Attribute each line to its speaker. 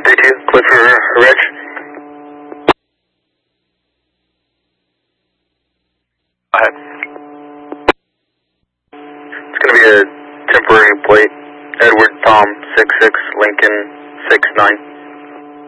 Speaker 1: 1032, clear for Reg. Go ahead. It's going to be a temporary plate. Edward Tom 66 Lincoln 69.